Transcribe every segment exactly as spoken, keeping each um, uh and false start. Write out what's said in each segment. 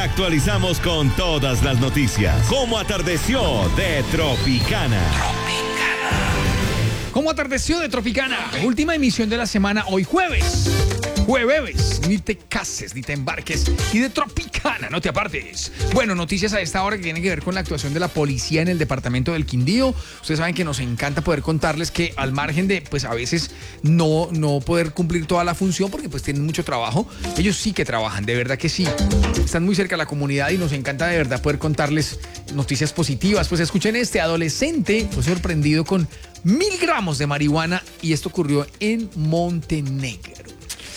actualizamos con todas las noticias. Cómo atardeció de Tropicana. ¿Cómo atardeció de Tropicana? Última emisión de la semana, hoy jueves. Jueves, ni te cases, ni te embarques, y de Tropicana, no te apartes. Bueno, noticias a esta hora que tienen que ver con la actuación de la policía en el departamento del Quindío. Ustedes saben que nos encanta poder contarles que al margen de, pues a veces no, no poder cumplir toda la función porque pues tienen mucho trabajo, ellos sí que trabajan, de verdad que sí. Están muy cerca de la comunidad y nos encanta de verdad poder contarles noticias positivas. Pues escuchen este, adolescente fue sorprendido con mil gramos de marihuana y esto ocurrió en Montenegro.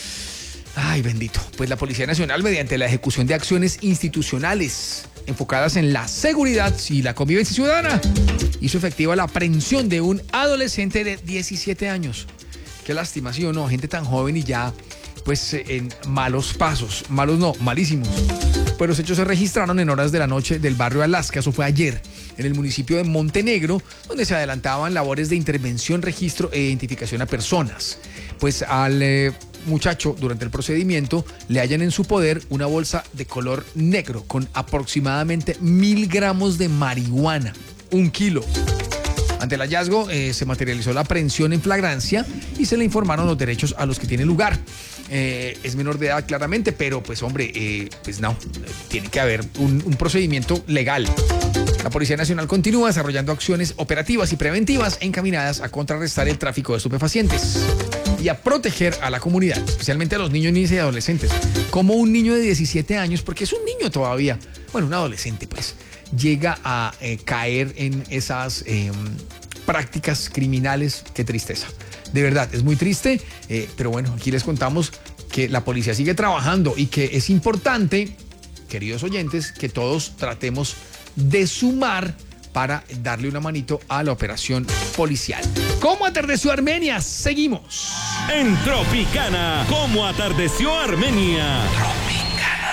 Ay, bendito. Pues la Policía Nacional, mediante la ejecución de acciones institucionales enfocadas en la seguridad y la convivencia ciudadana, hizo efectiva la aprehensión de un adolescente de diecisiete años. Qué lástima, ¿sí o no? Gente tan joven y ya, pues, en malos pasos. Malos no, malísimos. Pues los hechos se registraron en horas de la noche del barrio Alaska, eso fue ayer, en el municipio de Montenegro, donde se adelantaban labores de intervención, registro e identificación a personas. Pues al eh, muchacho, durante el procedimiento, le hallan en su poder una bolsa de color negro con aproximadamente mil gramos de marihuana, un kilo. Ante el hallazgo eh, se materializó la aprehensión en flagrancia y se le informaron los derechos a los que tiene lugar. Eh, es menor de edad claramente, pero pues hombre, eh, pues no, tiene que haber un, un procedimiento legal. La Policía Nacional continúa desarrollando acciones operativas y preventivas encaminadas a contrarrestar el tráfico de estupefacientes y a proteger a la comunidad, especialmente a los niños, niñas y adolescentes. Como un niño de diecisiete años, porque es un niño todavía, bueno, un adolescente pues, llega a eh, caer en esas eh, prácticas criminales. Qué tristeza. De verdad, es muy triste, eh, pero bueno, aquí les contamos que la policía sigue trabajando y que es importante, queridos oyentes, que todos tratemos de sumar para darle una manito a la operación policial. ¿Cómo atardeció Armenia? Seguimos. En Tropicana, ¿cómo atardeció Armenia?